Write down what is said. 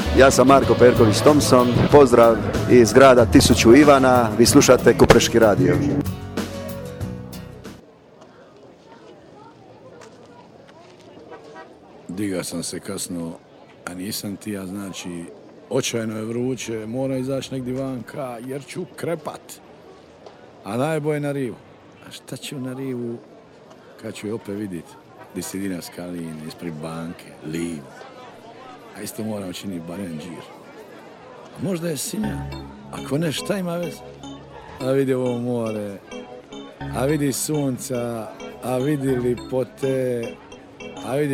Ja sam Marko Perković Thompson, pozdrav iz grada 1000 Ivana, vi slušate Kupreški radio. Digao sam se kasno, a nisam ti, a znači očajno je vruće, mora izaći negdje vanka jer ću krepat. A najbolje na rivu. A šta ću na rivu kad ću je opet vidjeti? Di si Dina Skaline, ispred banke, livu. A isto moram činiti barem džir. A možda je sinja. Ako ne, šta ima veze? A vidi ovo more, a vidi sunca, a vidi lipote, a vidi